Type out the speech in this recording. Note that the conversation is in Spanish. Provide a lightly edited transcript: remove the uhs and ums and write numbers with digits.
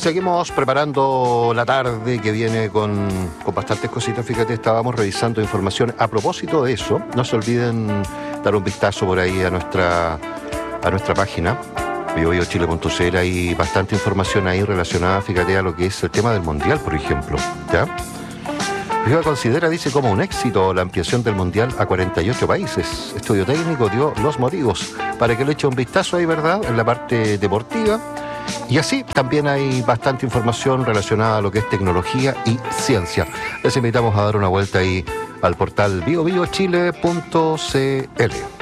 seguimos preparando la tarde que viene con bastantes cositas. Fíjate, estábamos revisando información. A propósito de eso, no se olviden dar un vistazo por ahí a nuestra página, biobiochile.cl. Hay bastante información ahí relacionada, fíjate, a lo que es el tema del Mundial, por ejemplo, ¿ya? FIFA considera, dice, como un éxito la ampliación del Mundial a 48 países. Estudio Técnico dio los motivos para que le eche un vistazo ahí, ¿verdad?, en la parte deportiva. Y así también hay bastante información relacionada a lo que es tecnología y ciencia. Les invitamos a dar una vuelta ahí al portal biobiochile.cl.